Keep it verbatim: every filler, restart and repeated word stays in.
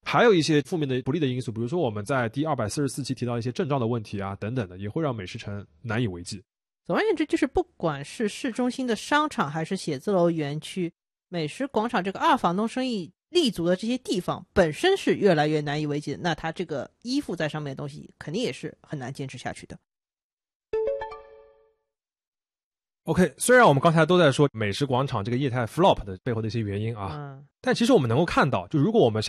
还有一些负面的不利的因素，比如说我们在第二百四十四期提到一些证照的问题啊等等的，也会让美食城难以为继。 总而言之，就是不管是市中心的商场还是写字楼园区，美食广场这个二房东生意立足的这些地方本身是越来越难以为继的，那它这个依附在上面的东西肯定也是很难坚持下去的。 OK， 虽然我们刚才都在说美食广场这个业态 flop 的背后的一些原因啊， 嗯， 但其实我们能够看到，就如果我们